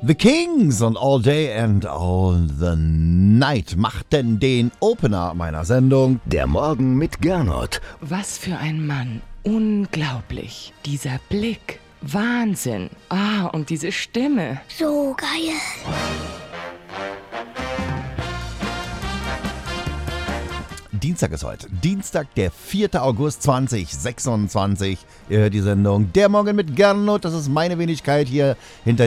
The Kings und All Day and All the Night machten den Opener meiner Sendung. Der Morgen mit Gernot. Was für ein Mann. Unglaublich. Dieser Blick. Wahnsinn. Und diese Stimme. So geil. Dienstag ist heute. Dienstag, der 4. August 2026. Ihr hört die Sendung Der Morgen mit Gernot. Das ist meine Wenigkeit hier hinter